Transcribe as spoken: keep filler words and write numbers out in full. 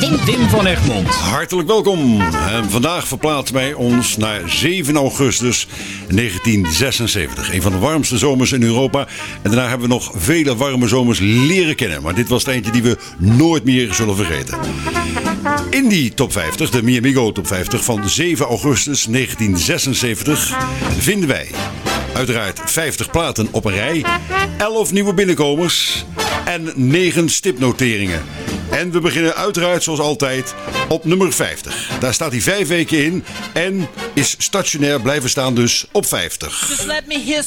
en Tim van Egmond. Hartelijk welkom. En vandaag verplaatsen wij ons naar zeven augustus negentien zesenzeventig. Een van de warmste zomers in Europa. En daarna hebben we nog vele warme zomers leren kennen. Maar dit was het eentje die we nooit meer zullen vergeten. In die top vijftig, de Mi Amigo top vijftig van zeven augustus negentien zesenzeventig, vinden wij uiteraard vijftig platen op een rij, elf nieuwe binnenkomers en negen stipnoteringen. En we beginnen uiteraard zoals altijd op nummer vijftig. Daar staat hij vijf weken in en is stationair blijven staan dus op vijftig. Just let me hear